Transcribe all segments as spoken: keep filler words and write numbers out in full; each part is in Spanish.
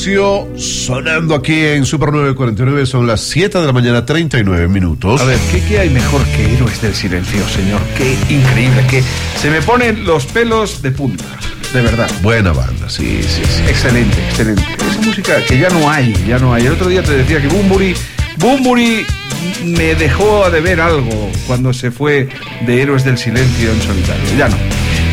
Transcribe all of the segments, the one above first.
Sonando aquí en Super nueve cuarenta y nueve, son las siete de la mañana, treinta y nueve minutos. A ver, ¿qué, qué hay mejor que Héroes del Silencio, señor? Qué increíble, que se me ponen los pelos de punta, de verdad. Buena banda, sí, sí, sí. Excelente, excelente. Esa música que ya no hay, ya no hay. El otro día te decía que Bunbury, Bunbury me dejó de ver algo cuando se fue de Héroes del Silencio en solitario. Ya no.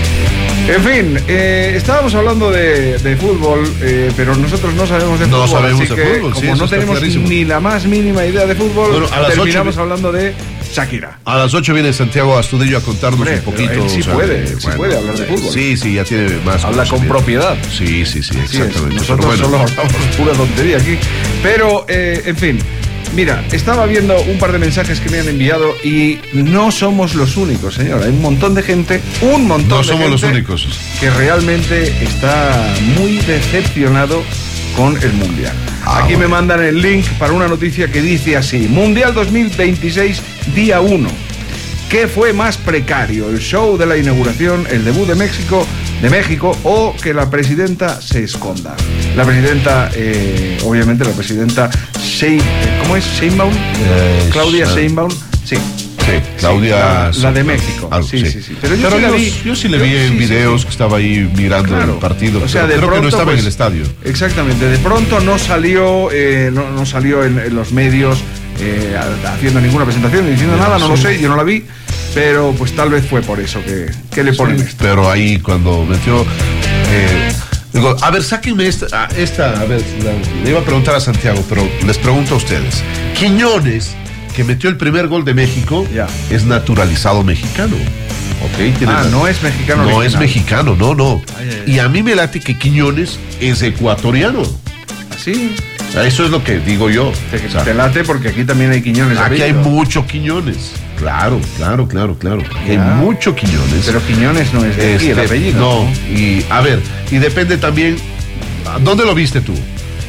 En fin, eh, estábamos hablando de, de fútbol, eh, pero nosotros no sabemos de no fútbol. Sabemos así de que, fútbol, sí, como no tenemos ni la más mínima idea de fútbol, bueno, a las terminamos ocho, hablando de Shakira. A las ocho viene Santiago Astudillo a contarnos Hombre, un poquito. Él sí, o sea, puede, sí bueno, puede hablar de fútbol. Sí, sí, ya tiene más. Habla con propiedad. Sí, sí, sí, exactamente. Nosotros bueno. solo hablamos pura tontería aquí. Pero, eh, en fin. Mira, estaba viendo un par de mensajes que me han enviado y no somos los únicos, señor. Hay un montón de gente, un montón no de somos gente los únicos. que realmente está muy decepcionado con el Mundial. Ah, Aquí bueno. me mandan el link para una noticia que dice así: Mundial dos mil veintiséis, día uno. ¿Qué fue más precario? ¿El show de la inauguración, el debut de México, de México o que la presidenta se esconda? La presidenta, eh, obviamente la presidenta Shane, ¿cómo es? Sheinbaum, eh, Claudia Sheinbaum, sí. Sí, Claudia. Sí, la, la de México. Algo, sí, sí, sí, sí. Pero yo, Pero sí, yo, la vi, yo sí le vi yo, en sí, videos sí, sí. que estaba ahí mirando claro. el partido. O sea, de creo pronto, que no estaba pues, en el estadio. Exactamente. De pronto no salió, eh, no, no salió en, en los medios eh, haciendo ninguna presentación ni diciendo no, nada. No sí. lo sé, yo no la vi. Pero pues tal vez fue por eso que, que le ponen sí, esto. Pero ahí cuando metió. Eh, digo, a ver, sáquenme esta, esta. A ver, la, le iba a preguntar a Santiago, pero les pregunto a ustedes. Quiñones, que metió el primer gol de México, ya. es naturalizado mexicano. Okay, ah, la... no es mexicano. No original. es mexicano, no, no. Ay, ay, ay. Y a mí me late que Quiñones es ecuatoriano. ¿Así? Eso es lo que digo yo. Te, o sea, te late porque aquí también hay Quiñones. Aquí hay mucho Quiñones. Claro, claro, claro, claro. Ya. Hay mucho Quiñones. Pero Quiñones no es de aquí, este, el apellido. No, y a ver, y depende también. ¿Dónde lo viste tú?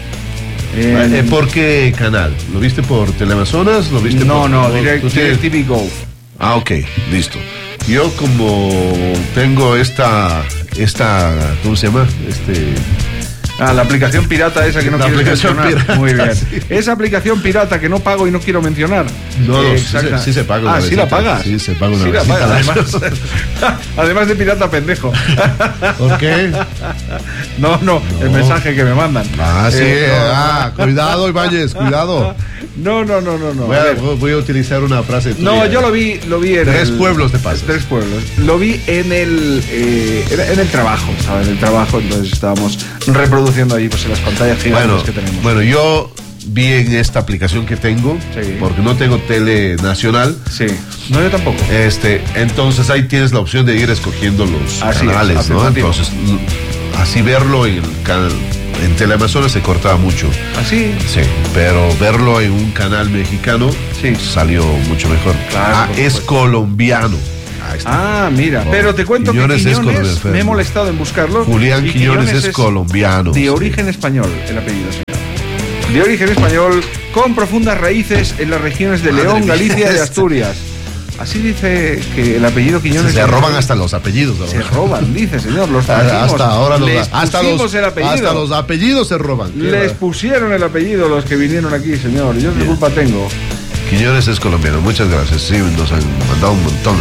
En... Eh, ¿Por qué canal? ¿Lo viste por Teleamazonas? ¿Lo viste no, por, no, direct, direct T V Go. Ah, ok, listo. Yo como tengo esta, esta, ¿cómo se llama? Este... Ah, la aplicación pirata esa que no la quieres mencionar. Pirata, muy bien. Sí. Esa aplicación pirata que no pago y no quiero mencionar. No, no, eh, sí, se, sí se paga. Ah, sí la pagas. Sí, se paga una sí la paga, además, además de pirata pendejo. ¿Por qué? No, no, no, el mensaje que me mandan. Ah, sí, eh, no, ah, no. cuidado, Ibáñez, cuidado. No, no, no, no, no. Voy a, voy a utilizar una frase tuya. No, yo lo vi, lo vi en Tres el, pueblos de Paz. Tres pueblos. Lo vi en el, eh, en el trabajo, ¿sabes? En el trabajo, entonces estábamos reproduciendo ahí pues en las pantallas gigantes bueno, que tenemos. Bueno, yo vi en esta aplicación que tengo, sí. porque no tengo tele nacional. Sí. No, yo tampoco. Este, entonces ahí tienes la opción de ir escogiendo los así canales, es, ¿no? Entonces, así verlo en el canal. En Teleamazonas se cortaba mucho. ¿Así? Sí, pero verlo en un canal mexicano sí. salió mucho mejor. Claro, ah, es colombiano. Ah, mira, oh, pero te cuento Quiñones que Quiñones, me he molestado en buscarlo. Julián Quiñones, Quiñones es, es colombiano. De origen español, el apellido, señor. De origen español, con profundas raíces en las regiones de León, Galicia y Asturias. Así dice que el apellido Quiñones... Se, se roban hasta los apellidos. ¿no? Se roban, dice, señor. Los hasta ahora los, les hasta, los, el apellido. hasta los apellidos se roban. Les pusieron el apellido los que vinieron aquí, señor. Yo qué culpa tengo. Quiñones es colombiano, muchas gracias. Sí, nos han mandado un montón.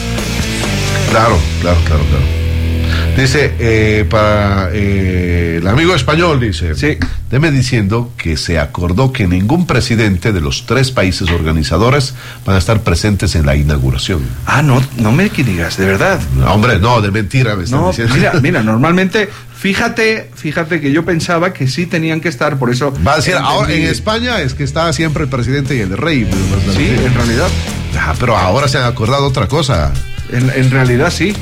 ¿eh? Claro, claro, claro, claro. Dice, eh, para eh, el amigo español, dice, sí. Deme diciendo que se acordó que ningún presidente de los tres países organizadores van a estar presentes en la inauguración. Ah, no, no me digas, de verdad. No, hombre, no, de mentira me están no, diciendo. Mira, mira, normalmente, fíjate, fíjate que yo pensaba que sí tenían que estar, por eso... Va a decir, en, ahora en España es que está siempre el presidente y el rey. Pues, sí, en realidad. Ah, pero ahora se han acordado otra cosa. En, en realidad sí.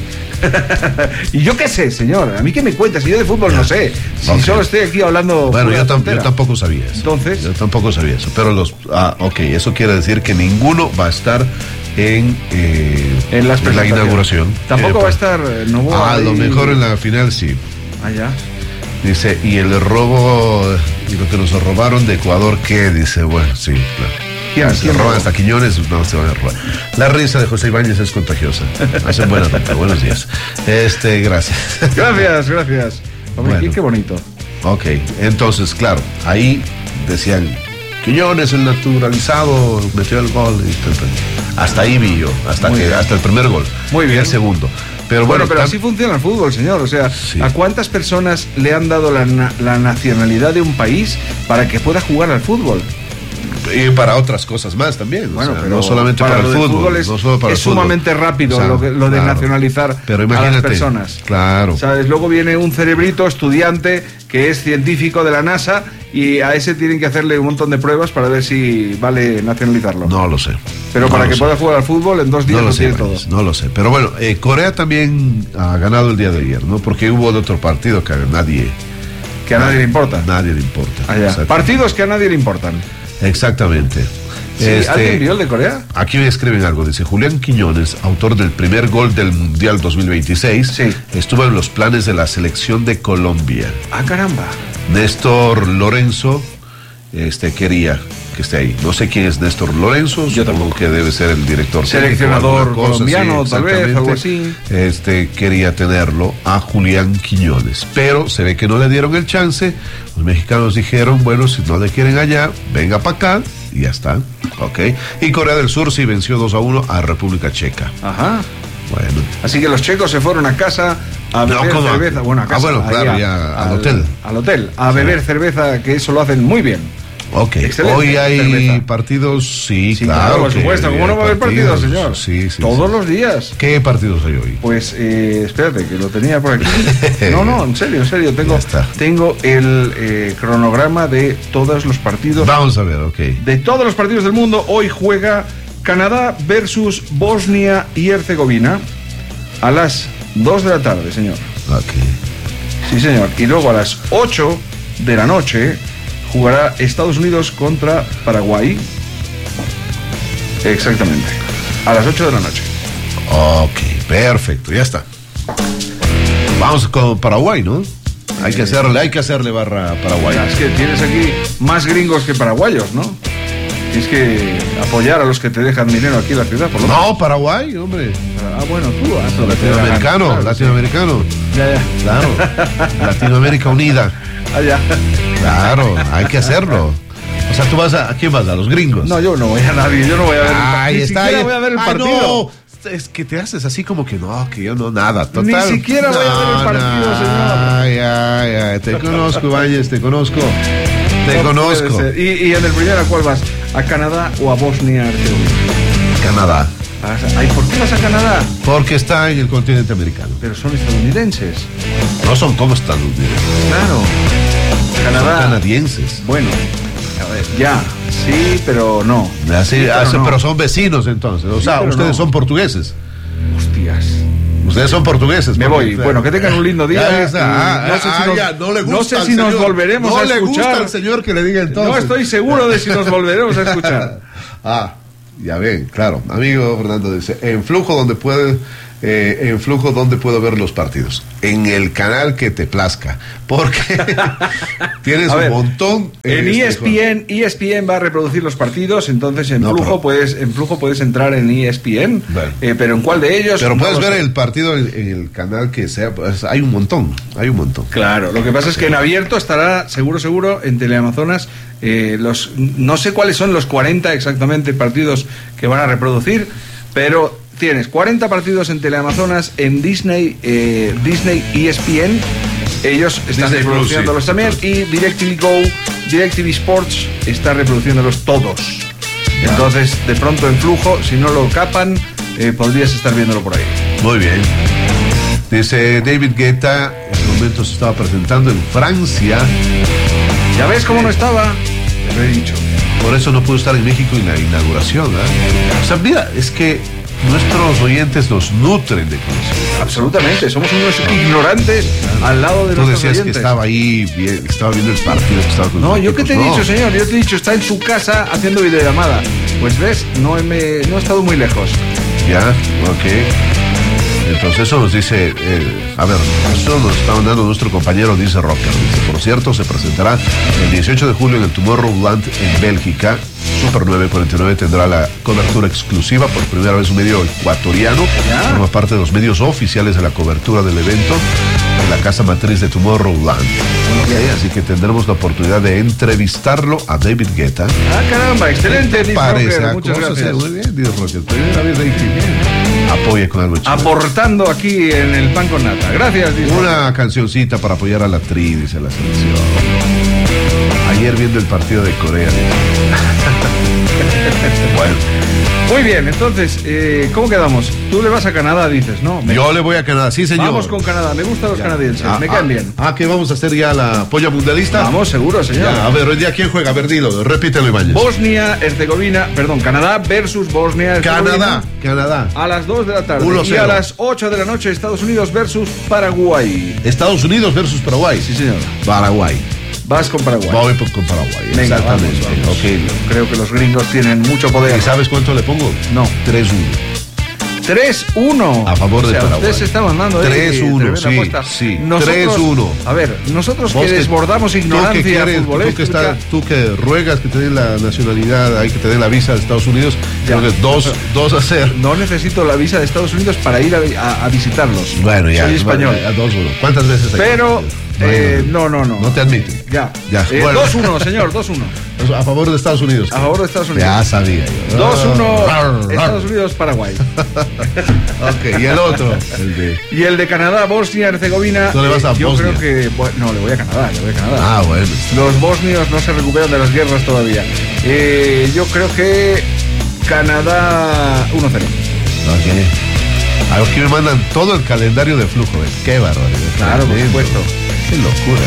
Y yo qué sé, señor, a mí qué me cuentas, si yo de fútbol no sé, si okay. solo estoy aquí hablando. Bueno, yo, tam yo tampoco sabía eso. Entonces, yo tampoco sabía eso, pero los, ah, ok, eso quiere decir que ninguno va a estar en, eh, en, las en la inauguración. Tampoco eh, va a estar Novoa. Ah, a lo mejor en la final sí. Ah, ya. Dice, y el robo, y lo que nos robaron de Ecuador, ¿qué? Dice, bueno, sí, claro. ¿Quién, se roban hasta Quiñones, no se van a robar. La risa de José Ibáñez es contagiosa. Hacen buena nota. Buenos días. Este, gracias. Gracias, gracias. Hombre, bueno. qué bonito. Ok, entonces, claro, ahí decían, Quiñones, el naturalizado, metió el gol. Y hasta ahí vi yo, hasta, que, hasta el primer gol. Muy bien. Y el segundo. Pero bueno, bueno, pero tam- así funciona el fútbol, señor. O sea, sí. ¿a cuántas personas le han dado la, na- la nacionalidad de un país para que pueda jugar al fútbol? Y para otras cosas más también. Bueno, o sea, pero no solamente para, para el lo del fútbol. fútbol es, no solo para es el fútbol. sumamente rápido O sea, lo, que- lo de claro. nacionalizar Pero a imagínate, las personas. Claro. ¿Sabes? Luego viene un cerebrito estudiante que es científico de la NASA y a ese tienen que hacerle un montón de pruebas para ver si vale nacionalizarlo. No lo sé. Pero no para lo que sé. pueda jugar al fútbol en dos días No lo lo sé, tiene todo. Valles, no lo sé. Pero bueno, eh, Corea también ha ganado el día de ayer, ¿no? Porque hubo otro partido que a nadie, Que a nadie le importa. nadie le importa. Ah, ya. Exacto. Partidos que a nadie le importan. Exactamente. Sí, Este, ¿alguien vio el de Corea? Aquí me escriben algo, dice Julián Quiñones, autor del primer gol del Mundial dos mil veintiséis, Sí. estuvo en los planes de la selección de Colombia. Ah, caramba. Néstor Lorenzo este, quería que esté ahí. No sé quién es Néstor Lorenzo, Yo supongo tampoco. que debe ser el director técnico, Seleccionador alguna cosa, colombiano, tal vez, exactamente. algo así. Este, quería tenerlo a Julián Quiñones, pero se ve que no le dieron el chance. Los mexicanos dijeron, bueno, si no le quieren allá, venga para acá, y ya está. Ok. Y Corea del Sur sí venció dos a uno a República Checa. Ajá. Bueno. Así que los checos se fueron a casa a No, beber ¿cómo? cerveza. Bueno, a Ah, casa. bueno, claro, ahí ya, al hotel. Al hotel. A beber cerveza, que eso lo hacen muy bien. Ok, Excelente, hoy hay cerveza. partidos, sí, Sí, claro. claro, por que supuesto. ¿Cómo no va a haber partidos, señor? Sí, sí. Todos sí. los días. ¿Qué partidos hay hoy? Pues, eh, espérate, que lo tenía por aquí. No, no, en serio, en serio. Tengo, Ya está. tengo el eh, cronograma de todos los partidos. Vamos a ver, ok. De todos los partidos del mundo, hoy juega Canadá versus Bosnia y Herzegovina a las dos de la tarde, señor. Ok. Sí, señor. Y luego a las ocho de la noche jugará Estados Unidos contra Paraguay. Exactamente. A las ocho de la noche. Ok, perfecto, ya está. Vamos con Paraguay, ¿no? Hay que hacerle, hay que hacerle barra a Paraguay. Es que tienes aquí más gringos que paraguayos, ¿no? Tienes que apoyar a los que te dejan dinero aquí en la ciudad, por lo menos. No, Paraguay, hombre. Ah, bueno, tú. Ah, tú Latinoamericano, Claro, latinoamericano. sí. Ya, ya. Claro. Latinoamérica unida. Ah, ya. Claro, hay que hacerlo. O sea, tú vas a, ¿a quién vas? A los gringos. No, yo no voy a nadie, yo no voy a ver el partido. Ahí Ni está. siquiera ahí- voy a ver el Ay, partido. no. Es que te haces así como que no, que yo no, nada. Total. Ni siquiera voy a ver el partido, señor. Ay, ay, ay. Te conozco, Valles, te conozco. Te No puede conozco. ser. ¿Y, y en el primero a cuál vas? ¿A Canadá o a Bosnia-Herzegovina? Canadá. Ay, ¿por qué vas a Canadá? Porque está en el continente americano. Pero son estadounidenses. No son como estadounidenses. Claro. Son Canadá. canadienses. Bueno, a ver, ya. Sí, pero no. Así, Sí, pero así, no. pero son vecinos entonces. O Sí, sea, pero ustedes no. son portugueses. Hostias. Ustedes son portugueses. Me porque- voy. Bueno, que tengan un lindo día. Ya está. Y Ah, no sé si ah, nos, ya, no le gusta no sé al si nos señor. volveremos no a le gusta escuchar. al señor que le diga entonces. No estoy seguro de si nos volveremos a escuchar. Ah, ya ven, claro. Amigo Fernando dice, en flujo donde puede, eh, en flujo donde puedo ver los partidos. En el canal que te plazca. Porque tienes A un ver, montón. En este, E S P N, E S P N va a reproducir los partidos, entonces en No, flujo pero- puedes, en flujo puedes entrar en E S P N, Vale. eh, pero en cuál de ellos. Pero no puedes lo ver sé. el partido en, en el canal que sea. Pues, hay un montón, hay un montón. Claro, lo que pasa es que en abierto estará seguro, seguro, en Teleamazonas, eh, los, no sé cuáles son los cuarenta exactamente partidos que van a reproducir, pero tienes cuarenta partidos en Teleamazonas, en Disney, eh, Disney E S P N, ellos están Disney Plus, reproduciéndolos sí. también, y DirecTV Go, DirecTV Sports está reproduciéndolos todos. Entonces, de pronto en flujo, si no lo capan, eh, podrías estar viéndolo por ahí. Muy bien. Dice David Guetta, en este momento se estaba presentando en Francia. ¿Ya ves cómo no estaba? Te lo he dicho. Por eso no pudo estar en México en la inauguración. ¿eh? O sea, mira, es que nuestros oyentes nos nutren de conocimiento. Absolutamente, somos unos ignorantes al lado de Tú nuestros decías que oyentes. estaba ahí, bien, que estaba viendo el partido, que estaba con No, sus yo qué te he equipos. dicho, No. señor, yo te he dicho, está en su casa haciendo videollamada. Pues ves, no he, me- no he estado muy lejos. Ya, ok. Entonces eso nos dice, eh, a ver, eso nos está mandando nuestro compañero, dice Rocker. Dice, por cierto, se presentará el dieciocho de julio en el Tomorrowland en Bélgica. Super nueve cuarenta y nueve tendrá la cobertura exclusiva. Por primera vez un medio ecuatoriano ¿Ya? forma parte de los medios oficiales de la cobertura del evento en la casa matriz de Tomorrowland. Okay, así que tendremos la oportunidad de entrevistarlo a David Guetta. Ah, caramba, excelente, Diz Parece, Rocker, muchas gracias. Muy bien, Diz Rocker. Primera vez ahí que apoye con algo chido. Aportando aquí en el pan con nata. Gracias, Diz Rocker. Una cancioncita para apoyar a la tri, dice la selección. Ayer viendo el partido de Corea. Bueno. Muy bien, entonces, eh, ¿cómo quedamos? Tú le vas a Canadá, dices, ¿no? Me... Yo le voy a Canadá, sí, señor. Vamos con Canadá, me gustan los ya. canadienses, ah, me ah, caen bien. Ah, que vamos a hacer ya la polla mundialista. Vamos, seguro, señor. Ya, a ver, hoy día, ¿quién juega? A ver, dilo, repítelo, Ibáñez. Bosnia, Herzegovina, perdón, Canadá versus Bosnia, Herzegovina. Canadá, Canadá. A las dos de la tarde. uno cero. Y a las ocho de la noche, Estados Unidos versus Paraguay. Estados Unidos versus Paraguay. Sí, señor. Paraguay. Vas con Paraguay. Voy por- con Paraguay. Venga, exactamente. vamos, vamos. Ok. Creo que los gringos tienen mucho poder. ¿Y sabes cuánto le pongo? No. tres uno. tres uno. A favor de o sea, Paraguay. Usted se está mandando tres uno, tremenda sí, apuesta. sí. Nosotros- tres uno. A ver, nosotros Vos que desbordamos tú que ignorancia quieres, tú que, futbolística. estás, tú que ruegas que te den la nacionalidad, hay que te den la visa de Estados Unidos, Ya. creo que dos, dos a cero. No necesito la visa de Estados Unidos para ir a, a- a visitarlos. Bueno, ya. Soy español. A dos uno. ¿Cuántas veces hay? Pero, eh, no, no, no. No te admite. Ya. Ya, Eh, bueno. dos uno, señor, dos uno. A favor de Estados Unidos. A favor de Estados Unidos. Ya sabía yo. dos uno, Rar, Estados rar. Unidos, Paraguay. Ok, y el otro. El de... Y el de Canadá, Bosnia, Herzegovina. ¿Tú le vas a eh, yo Bosnia? creo que. bueno, no, le voy a Canadá, le voy a Canadá. Ah, bueno. Los bosnios no se recuperan de las guerras todavía. Eh, yo creo que Canadá uno cero. Ok. A los que me mandan todo el calendario de flujo, ¿ves? Qué barbaridad. Claro, por Tremendo. supuesto. Qué locura.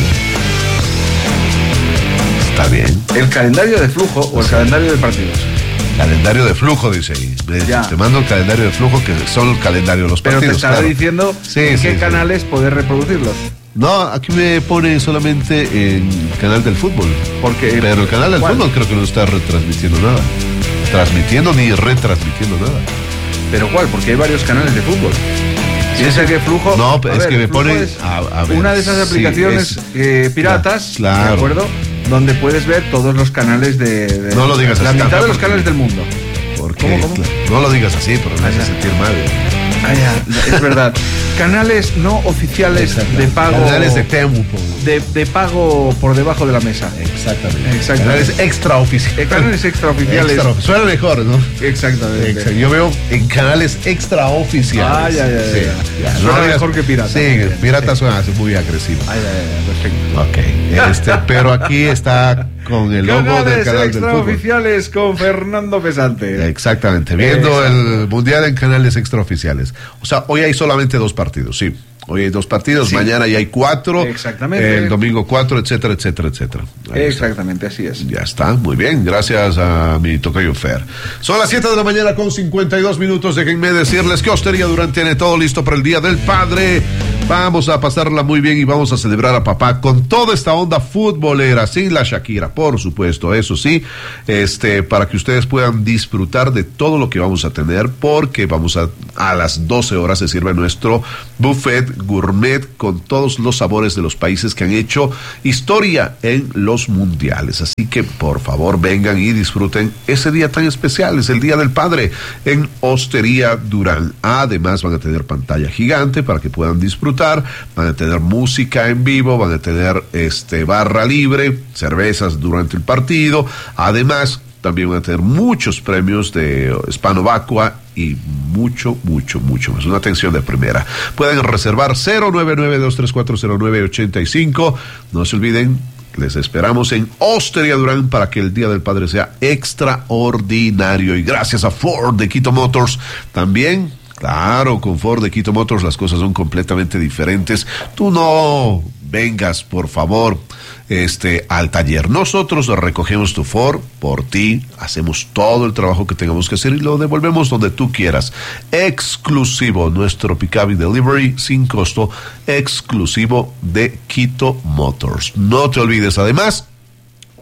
Está bien. El calendario de flujo o el calendario de partidos. Calendario de flujo, dice ahí. Me- Ya. Te mando el calendario de flujo, que son el calendario de los Pero te partidos. estará claro. diciendo Sí, en sí, qué sí. canales poder reproducirlos. No, aquí me pone solamente en canal del fútbol. Porque, Pero el canal del ¿cuál? fútbol creo que no está retransmitiendo nada. Transmitiendo ni retransmitiendo nada. ¿Pero cuál? Porque hay varios canales de fútbol. Piensa que flujo. No, pero a es ver, que me Flujo pone- es a- a ver, una de esas sí, aplicaciones es- eh, piratas, Claro. ¿de acuerdo? Donde puedes ver todos los canales de. de- No lo digas La así, mitad tampoco. de los canales del mundo. Porque, ¿Cómo, cómo? claro, no lo digas así, pero me Ah, hace ya. sentir mal. Ah, ya, es verdad. Canales no oficiales de pago. Canales de Temu. de, de pago por debajo de la mesa. Exactamente. Exactamente. Canales extraoficiales. Eh, canales extraoficiales. Extra, suena mejor, ¿no? Exactamente. Exacto. Yo veo en canales extraoficiales. Ah, ya, ya, ya, Sí, ya. ya. Suena digas- mejor que pirata. Sí, pirata suena así muy agresivo. Ah, ya, ya, ya, perfecto. Ok. Este, pero aquí está con el logo del Canales canal del fútbol. extraoficiales con Fernando Pesante. Exactamente, viendo Exacto. el mundial en canales extraoficiales. O sea, hoy hay solamente dos partidos, sí. Hoy hay dos partidos, Sí. mañana ya hay cuatro. Exactamente. El domingo cuatro, etcétera, etcétera, etcétera. Ahí está. Exactamente, así es. Ya está, muy bien, gracias a mi tocayo Fer. Son las siete de la mañana con cincuenta y dos minutos. Déjenme decirles que Hostería Durán tiene todo listo para el Día del Padre. Vamos a pasarla muy bien y vamos a celebrar a papá con toda esta onda futbolera, sin la Shakira, por supuesto, eso sí, este, para que ustedes puedan disfrutar de todo lo que vamos a tener, porque vamos a, a las doce horas se sirve nuestro buffet gourmet con todos los sabores de los países que han hecho historia en los mundiales. Así que por favor vengan y disfruten ese día tan especial, es el Día del Padre en Hostería Durán. Además van a tener pantalla gigante para que puedan disfrutar, van a tener música en vivo, van a tener este barra libre, cervezas durante el partido, además también van a tener muchos premios de Hispanovacua y mucho, mucho, mucho más. Una atención de primera. Pueden reservar cero nueve nueve, dos tres cuatro, cero nueve ocho cinco. No se olviden, les esperamos en Hostería Durán para que el Día del Padre sea extraordinario. Y gracias a Ford de Quito Motors también. Claro, con Ford de Quito Motors las cosas son completamente diferentes. Tú no vengas, por favor, este, al taller. Nosotros recogemos tu Ford por ti, hacemos todo el trabajo que tengamos que hacer y lo devolvemos donde tú quieras. Exclusivo, nuestro pick-up y delivery sin costo, exclusivo de Quito Motors. No te olvides, además,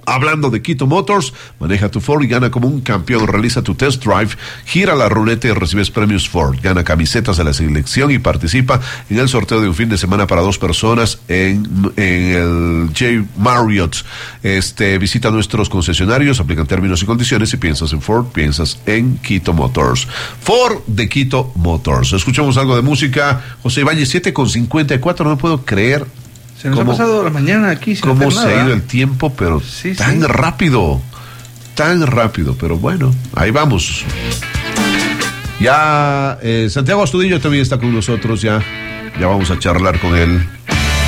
Hablando de Quito Motors, maneja tu Ford y gana como un campeón. Realiza tu test drive, gira la ruleta y recibes premios Ford. Gana camisetas de la selección y participa en el sorteo de un fin de semana para dos personas en, en el J. Marriott. Este, visita nuestros concesionarios, aplican términos y condiciones. Si piensas en Ford, piensas en Quito Motors. Ford de Quito Motors. Escuchamos algo de música. José Ibáñez, siete con cincuenta y cuatro, no me puedo creer. Se nos ¿Cómo, ha pasado la mañana aquí sin cómo hacer se nada. ha ido el tiempo, pero sí, tan sí. rápido, tan rápido, pero bueno, ahí vamos. Ya eh, Santiago Astudillo también está con nosotros, ya, ya vamos a charlar con él.